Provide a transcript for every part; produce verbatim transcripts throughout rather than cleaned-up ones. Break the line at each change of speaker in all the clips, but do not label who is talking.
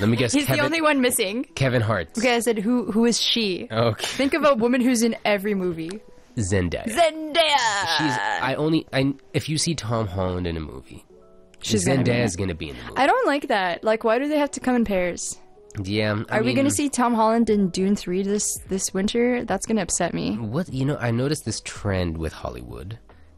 Let me guess.
He's
Kevin,
the only one missing.
Kevin Hart.
Okay, I said, who who is she?
Okay.
Think of a woman who's in every movie.
Zendaya.
Zendaya!
She's. I only. I. If you see Tom Holland in a movie,
She's gonna be in
Zendaya's
it.
gonna be in the movie.
I don't like that. Like, why do they have to come in pairs?
Yeah. I
Are we
mean,
going to see Tom Holland in Dune three this this winter? That's going to upset me.
What you know? I noticed this trend with Hollywood.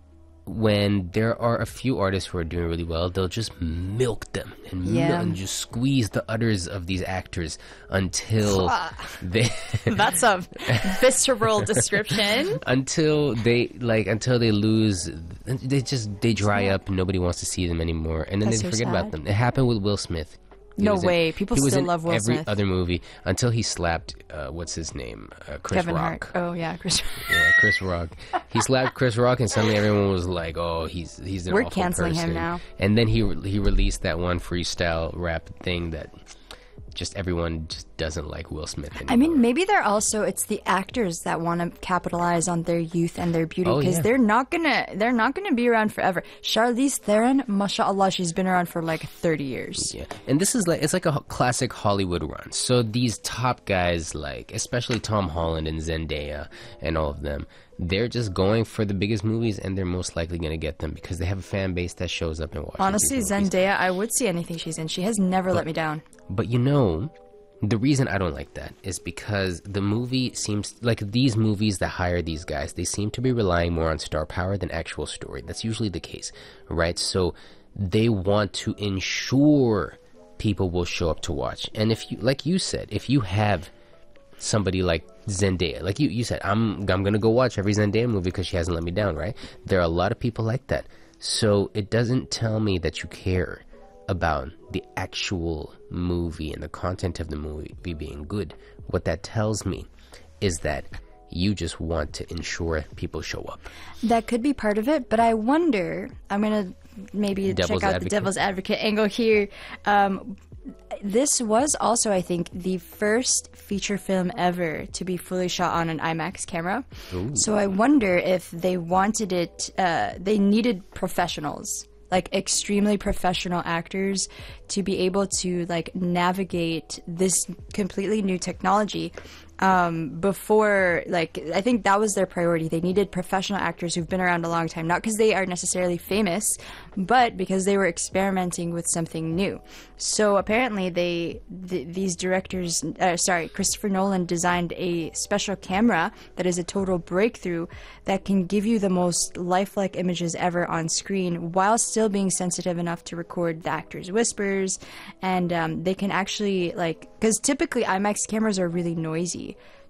When there are a few artists who are doing really well, they'll just milk them and,
Yeah.
mil- and just squeeze the udders of these actors until they
That's a visceral description.
until they like until they lose. They just they dry up and nobody wants to see them anymore, and then
That's
they
so
forget about
sad.
them. It happened with Will Smith. He
No
was in-
way. People
he was
still
in
love Will
every
Smith.
other movie until he slapped uh, what's his name, uh, Chris
Kevin
Rock.
Hart. Oh, yeah, Chris
Yeah, Chris Rock. He slapped Chris Rock, and suddenly everyone was like, "Oh, he's he's an
We're
awful
canceling him
person."
now.
And then he re- he released that one freestyle rap thing that just everyone just doesn't like Will Smith anymore.
I mean, maybe they're also it's the actors that want to capitalize on their youth and their beauty
Oh,
because
yeah.
they're not gonna they're not gonna be around forever. Charlize Theron, mashallah, she's been around for like thirty years.
Yeah, and this is like it's like a ho- classic Hollywood run. So these top guys, like especially Tom Holland and Zendaya and all of them, they're just going for the biggest movies, and they're most likely going to get them because they have a fan base that shows up and watches.
Honestly,
these movies.
Zendaya, I would see anything she's in. She has never let me down.
But you know, the reason I don't like that is because the movie seems like these movies that hire these guys, they seem to be relying more on star power than actual story. That's usually the case, right? So they want to ensure people will show up to watch. And if you, like you said, if you have somebody like Zendaya, like you, you said, I'm, I'm gonna go watch every Zendaya movie because she hasn't let me down, right? There are a lot of people like that. So it doesn't tell me that you care about the actual movie and the content of the movie being good. What that tells me is that you just want to ensure people show up.
That could be part of it, but I wonder. I'm gonna maybe
Devil's
check out the
advocate.
devil's advocate angle here. Um, this was also, I think, the first feature film ever to be fully shot on an IMAX camera. So I wonder if they wanted it. Uh, they needed professionals, like extremely professional actors, to be able to like navigate this completely new technology. Um, before, like, I think that was their priority. They needed professional actors who've been around a long time, not because they are necessarily famous, but because they were experimenting with something new. So apparently, they th- these directors, uh, sorry, Christopher Nolan designed a special camera that is a total breakthrough that can give you the most lifelike images ever on screen while still being sensitive enough to record the actors' whispers, and um, they can actually like because typically IMAX cameras are really noisy.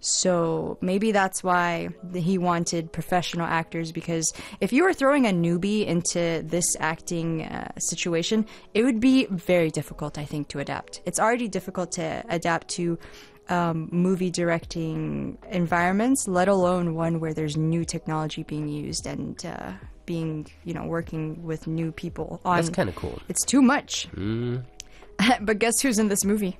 So maybe that's why he wanted professional actors, because if you were throwing a newbie into this acting uh, situation, it would be very difficult, I think, to adapt. It's already difficult to adapt to um, movie directing environments, let alone one where there's new technology being used and uh, being, you know, working with new people on.
That's kind of cool.
It's too much.
Mm.
But guess who's in this movie?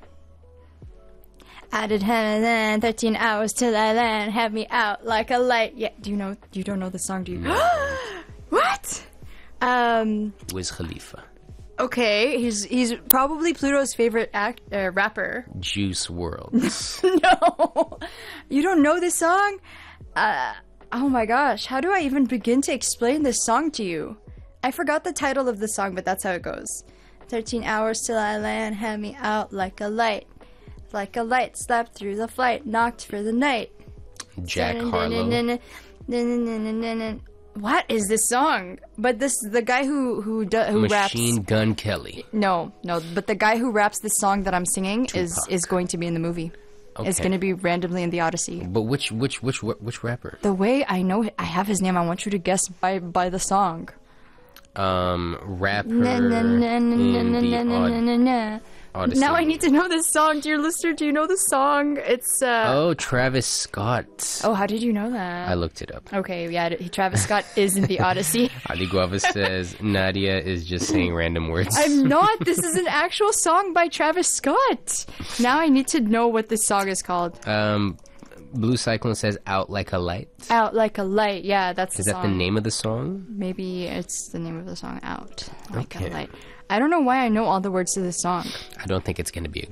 I did have thirteen hours till I land, have me out like a light. Yeah, do you know? You don't know the song, do you? What? Um.
Wiz Khalifa,
Okay, he's he's probably Pluto's favorite act uh, rapper.
Juice world.
No, you don't know this song? Uh, oh my gosh, how do I even begin to explain this song to you? I forgot the title of the song, but that's how it goes. Thirteen hours till I land, have me out like a light. Like a light, slapped through the flight, knocked for the night.
Jack Harlow.
What is this song? But this the guy who who do, who
Machine
raps.
Gun Kelly.
No, no. But the guy who raps this song that I'm singing is
Tupac.
is going to be in the movie. It's
Okay.
going to be randomly in the Odyssey.
But which which which which rapper?
The way I know it, I have his name. I want you to guess by by the song.
Um, rapper
Na, na, na,
in
na, na,
the
na, na,
Od-
na, na.
Odyssey.
Now I need to know this song, dear listener. Do you know the song? It's uh.
Oh, Travis Scott.
Oh, how did you know that?
I looked it up.
Okay, yeah, Travis Scott is in the Odyssey.
Ali Guava says Nadia is just saying random words.
I'm not. This is an actual song by Travis Scott. Now I need to know what this song is called.
Um, Blue Cyclone says "Out Like a Light."
Out Like a Light. Yeah, that's the
Is that
song.
the name of the song?
Maybe it's the name of the song. Out Like
Okay.
a Light. I don't know why I know all the words to this song.
I don't think it's going to be a